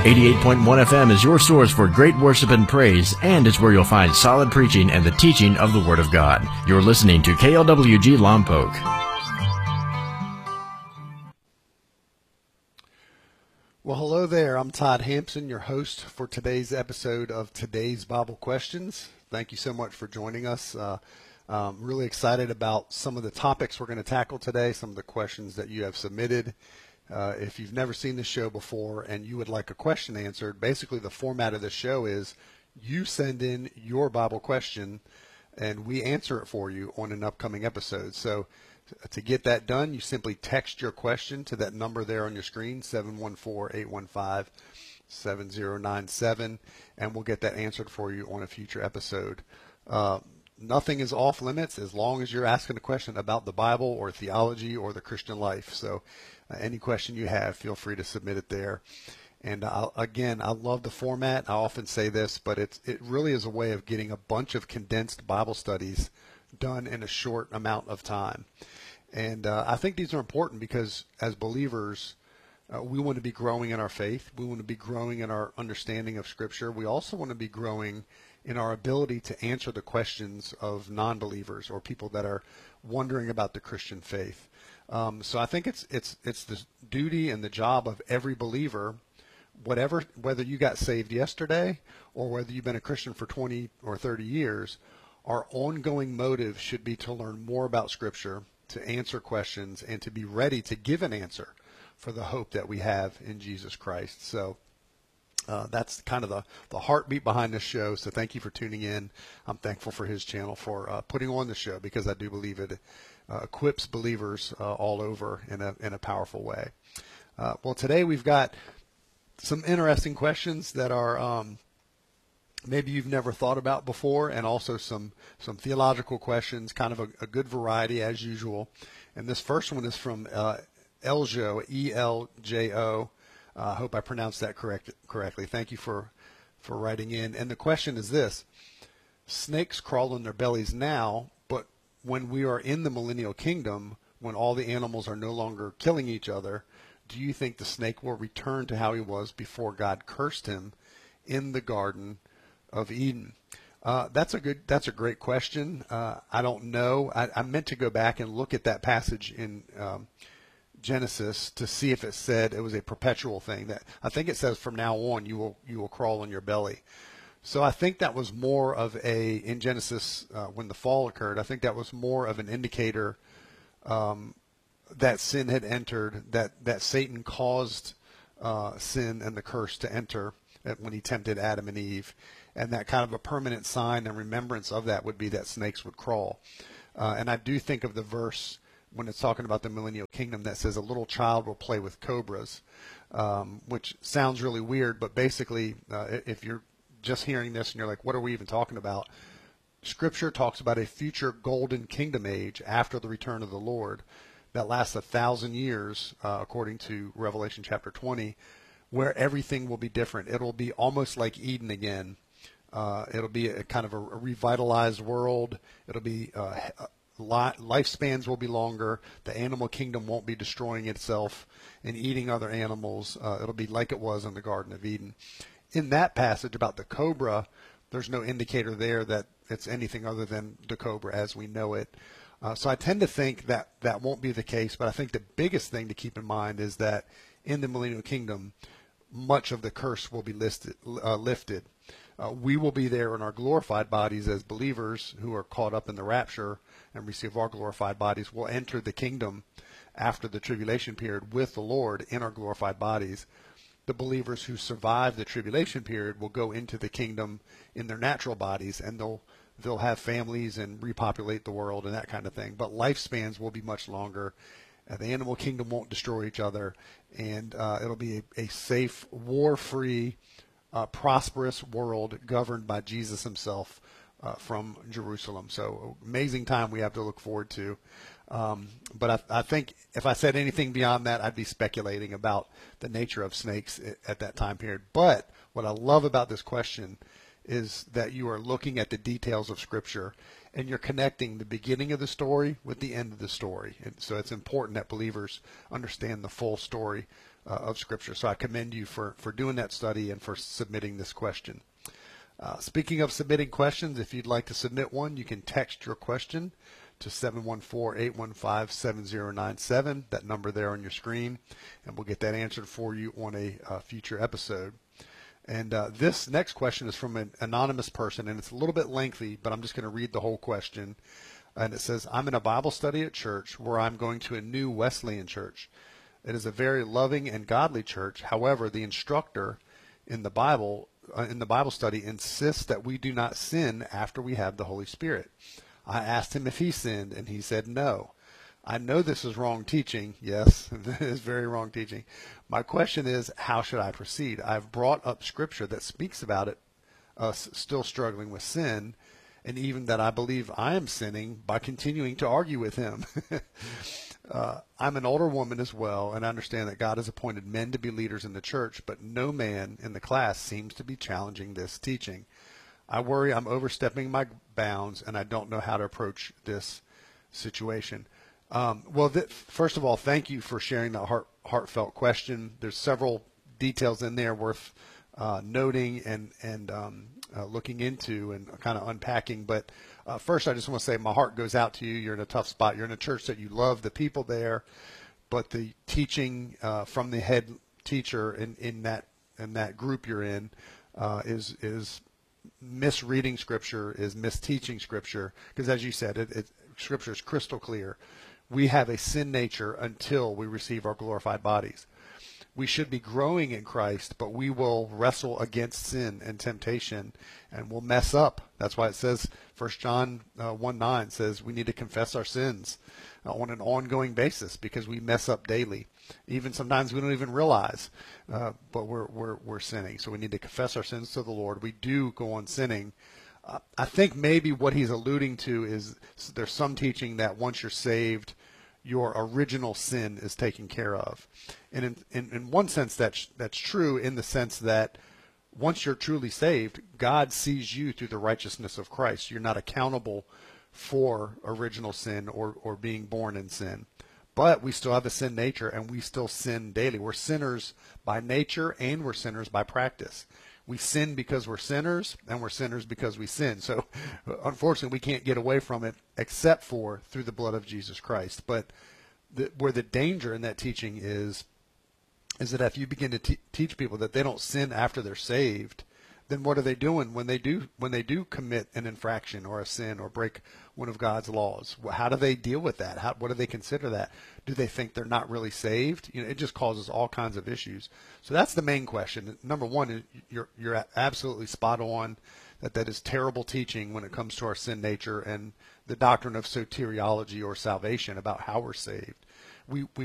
88.1 FM is your source for great worship and praise, and it's where you'll find solid preaching and the teaching of the Word of God. You're listening to KLWG Lompoc. Well, hello there. I'm Todd Hampson, your host for today's episode of Today's Bible Questions. Thank you so much for joining us. I'm really excited about some of the topics we're going to tackle today, some of the questions that you have submitted. If you've never seen this show before and you would like a question answered, basically the format of the show is you send in your Bible question and we answer it for you on an upcoming episode. So to get that done, you simply text your question to that number there on your screen, 714-815-7097, and we'll get that answered for you on a future episode. Nothing is off limits as long as you're asking a question about the Bible or theology or the Christian life. So any question you have, feel free to submit it there. And again, I love the format. I often say this, but it really is a way of getting a bunch of condensed Bible studies done in a short amount of time. And I think these are important because as believers, we want to be growing in our faith. We want to be growing in our understanding of Scripture. We also want to be growing in our ability to answer the questions of non-believers or people that are wondering about the Christian faith. So I think it's the duty and the job of every believer, whether you got saved yesterday or whether you've been a Christian for 20 or 30 years, our ongoing motive should be to learn more about Scripture, to answer questions, and to be ready to give an answer for the hope that we have in Jesus Christ. So that's kind of the heartbeat behind this show. So thank you for tuning in. I'm thankful for his channel for putting on the show because I do believe it equips believers all over in a powerful way. Well, today we've got some interesting questions that are maybe you've never thought about before, and also some theological questions, kind of a good variety as usual. And this first one is from Eljo, E-L-J-O. I hope I pronounced that correctly. Thank you for writing in. And the question is this: snakes crawl on their bellies now, but when we are in the millennial kingdom, when all the animals are no longer killing each other, do you think the snake will return to how he was before God cursed him in the Garden of Eden? That's a great question. I don't know. I meant to go back and look at that passage in Genesis to see if it said it was a perpetual thing. That I think it says from now on you will crawl on your belly. So I think that was more of in Genesis when the fall occurred. I think that was more of an indicator that sin had entered, that Satan caused sin and the curse to enter when he tempted Adam and Eve, and that kind of a permanent sign and remembrance of that would be that snakes would crawl. And I do think of the verse when it's talking about the millennial kingdom that says a little child will play with cobras, which sounds really weird, but basically if you're just hearing this and you're like, what are we even talking about? Scripture talks about a future golden kingdom age after the return of the Lord that lasts 1,000 years, according to Revelation chapter 20, where everything will be different. It'll be almost like Eden again. It'll be a kind of a revitalized world. It'll be lifespans will be longer. The animal kingdom won't be destroying itself and eating other animals. It'll be like it was in the Garden of Eden. In that passage about the cobra, there's no indicator there that it's anything other than the cobra as we know it. So I tend to think that that won't be the case, but I think the biggest thing to keep in mind is that in the millennial kingdom, much of the curse will be lifted. We will be there in our glorified bodies as believers who are caught up in the rapture and receive our glorified bodies. We'll enter the kingdom after the tribulation period with the Lord in our glorified bodies. The believers who survive the tribulation period will go into the kingdom in their natural bodies, and they'll have families and repopulate the world and that kind of thing. But lifespans will be much longer. The animal kingdom won't destroy each other, and it'll be a safe, war-free, prosperous world governed by Jesus himself from Jerusalem. So amazing time we have to look forward to. But I think if I said anything beyond that, I'd be speculating about the nature of snakes at that time period. But what I love about this question is that you are looking at the details of Scripture and you're connecting the beginning of the story with the end of the story. And so it's important that believers understand the full story of Scripture. So I commend you for doing that study and for submitting this question. Speaking of submitting questions, if you'd like to submit one, you can text your question to 714-815-7097, that number there on your screen, and we'll get that answered for you on a future episode. And this next question is from an anonymous person, and it's a little bit lengthy, but I'm just going to read the whole question. And it says, I'm in a Bible study at church where I'm going to a new Wesleyan church. It is a very loving and godly church. However, the instructor in the Bible study insists that we do not sin after we have the Holy Spirit. I asked him if he sinned, and he said no. I know this is wrong teaching. Yes, it is very wrong teaching. My question is, how should I proceed? I've brought up Scripture that speaks about it, us still struggling with sin, and even that I believe I am sinning by continuing to argue with him. I'm an older woman as well, and I understand that God has appointed men to be leaders in the church, but no man in the class seems to be challenging this teaching. I worry I'm overstepping my bounds, and I don't know how to approach this situation. First of all, thank you for sharing that heartfelt question. There's several details in there worth noting and looking into and kind of unpacking. But first, I just want to say my heart goes out to you. You're in a tough spot. You're in a church that you love the people there, but the teaching from the head teacher in that group you're in is misreading Scripture, is misteaching Scripture. Because as you said, Scripture is crystal clear. We have a sin nature until we receive our glorified bodies. We should be growing in Christ, but we will wrestle against sin and temptation, and we'll mess up. That's why it says, 1 John 1:9 says we need to confess our sins on an ongoing basis because we mess up daily. Even sometimes we don't even realize, but we're sinning. So we need to confess our sins to the Lord. We do go on sinning. I think maybe what he's alluding to is there's some teaching that once you're saved, your original sin is taken care of. And in one sense, that's true in the sense that once you're truly saved, God sees you through the righteousness of Christ. You're not accountable for original sin or being born in sin. But we still have a sin nature, and we still sin daily. We're sinners by nature, and we're sinners by practice. We sin because we're sinners, and we're sinners because we sin. So, unfortunately, we can't get away from it except for through the blood of Jesus Christ. But where the danger in that teaching is that if you begin to teach people that they don't sin after they're saved, then what are they doing when they do commit an infraction or a sin or break one of God's laws? How do they deal with that? What do they consider that? Do they think they're not really saved? It just causes all kinds of issues. So that's the main question. Number one, you're absolutely spot on that is terrible teaching when it comes to our sin nature and the doctrine of soteriology or salvation about how we're saved. We